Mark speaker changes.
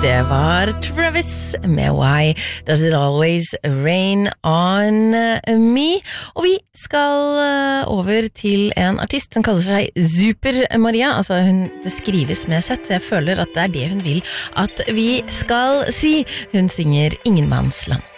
Speaker 1: Det var Travis med Why Does It Always Rain On Me? Og vi skal over til en artist som kaller seg Super Maria. Altså det skrives med sett, så jeg føler at det det hun vil at vi skal si. Hun synger Ingenmannsland.